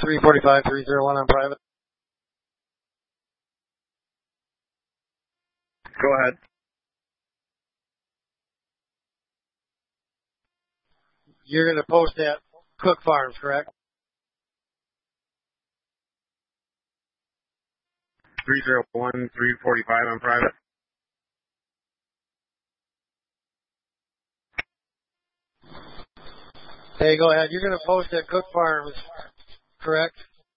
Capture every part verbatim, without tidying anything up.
three forty-five, three oh one on private. Go ahead. You're going to post at Cook Farms, correct? three oh one, three forty-five on private. Hey, go ahead. You're going to post at Cook Farms, correct?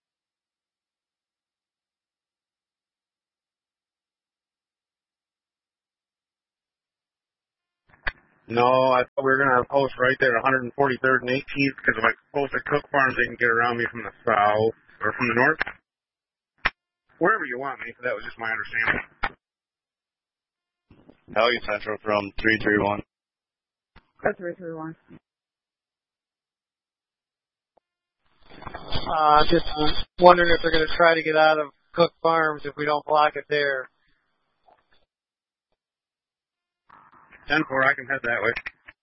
No, I thought we were going to post right there, one forty-third and eighteenth, because if I post at Cook Farms, they can get around me from the south, or from the north. Wherever you want me, that was just my understanding. Helge Central from three three one. That's three three one. Uh, just wondering if they're going to try to get out of Cook Farms if we don't block it there. ten four, I can head that way.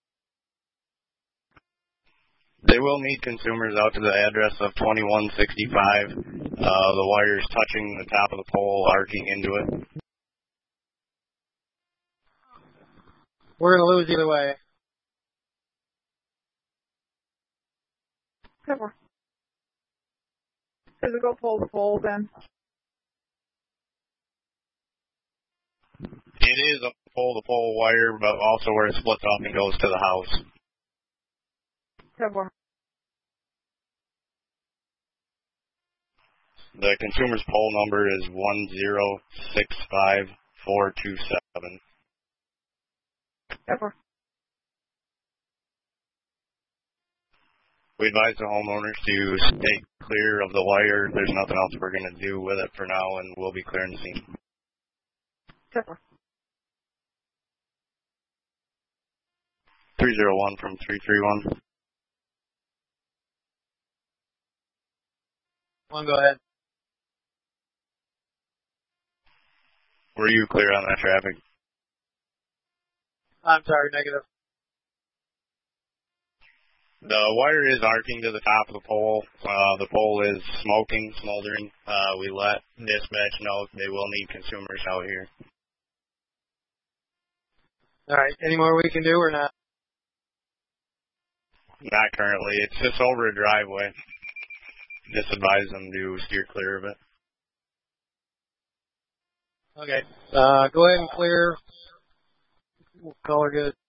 They will need consumers out to the address of twenty-one sixty-five. Uh, the wires touching the top of the pole, arcing into it. We're going to lose either way. ten four. Does it go pole to pole then? It is a pole-to-pole wire, but also where it splits off and goes to the house. ten four. The consumer's pole number is one zero six five four two seven. ten four. We advise the homeowners to stay clear of the wire. There's nothing else we're going to do with it for now, and we'll be clearing the scene. ten four. three oh one from three three one. One, go ahead. Were you clear on that traffic? I'm sorry, negative. The wire is arcing to the top of the pole. Uh, the pole is smoking, smoldering. Uh, we let dispatch know they will need consumers out here. All right. Any more we can do or not? Not currently. It's just over a driveway. Just advise them to steer clear of it. Okay. Uh, go ahead and clear. We'll call her good.